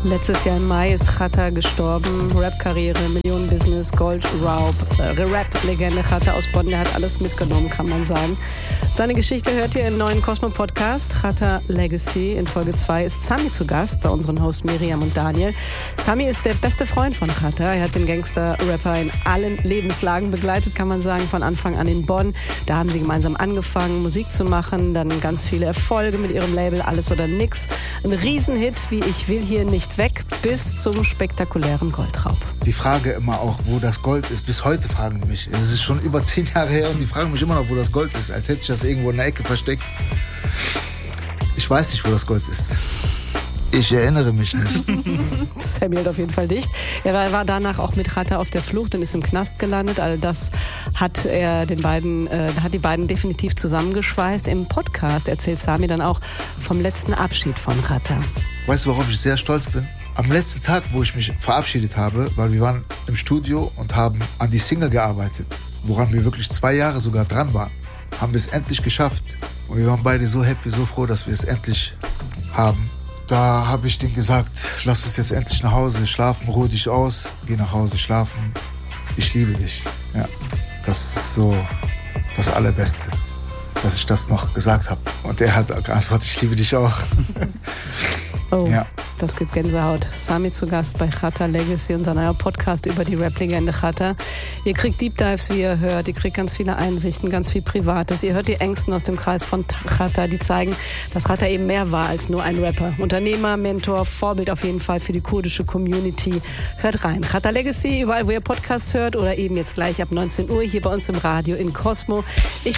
Letztes Jahr im Mai ist Xhata gestorben. Rap-Karriere, Millionenbusiness, Goldraub, Rap-Legende Xhata aus Bonn, der hat alles mitgenommen, kann man sagen. Seine Geschichte hört ihr im neuen Cosmo-Podcast Xhata Legacy. In Folge 2 ist Sami zu Gast bei unseren Hosts Miriam und Daniel. Sami ist der beste Freund von Xhata. Er hat den Gangster-Rapper in allen Lebenslagen begleitet, kann man sagen, von Anfang an in Bonn. Da haben sie gemeinsam angefangen, Musik zu machen, dann ganz viele Erfolge mit ihrem Label Alles oder Nix. Ein Riesenhit wie Ich will hier nicht weg bis zum spektakulären Goldraub. Die Frage immer auch, wo das Gold ist. Bis heute fragen die mich. Es ist schon über 10 Jahre her und die fragen mich immer noch, wo das Gold ist. Als hätte ich das irgendwo in der Ecke versteckt. Ich weiß nicht, wo das Gold ist. Ich erinnere mich nicht. Sami hält auf jeden Fall dicht. Er war danach auch mit Xhata auf der Flucht und ist im Knast gelandet. All das hat die beiden definitiv zusammengeschweißt. Im Podcast erzählt Sami dann auch vom letzten Abschied von Xhata. Weißt du, worauf ich sehr stolz bin? Am letzten Tag, wo ich mich verabschiedet habe, weil wir waren im Studio und haben an die Single gearbeitet, woran wir wirklich 2 Jahre sogar dran waren, haben wir es endlich geschafft. Und wir waren beide so happy, so froh, dass wir es endlich haben. Da habe ich denen gesagt, lass uns jetzt endlich nach Hause schlafen, ruh dich aus, geh nach Hause schlafen, ich liebe dich. Ja, das ist so das Allerbeste, dass ich das noch gesagt habe. Und er hat geantwortet, ich liebe dich auch. Oh, ja. Das gibt Gänsehaut. Sami zu Gast bei Xhata Legacy, unser neuer Podcast über die Rap-Legende Xhata. Ihr kriegt Deep Dives, wie ihr hört. Ihr kriegt ganz viele Einsichten, ganz viel Privates. Ihr hört die Ängsten aus dem Kreis von Xhata, die zeigen, dass Xhata eben mehr war als nur ein Rapper. Unternehmer, Mentor, Vorbild auf jeden Fall für die kurdische Community. Hört rein. Xhata Legacy, überall, wo ihr Podcasts hört oder eben jetzt gleich ab 19 Uhr hier bei uns im Radio in Cosmo.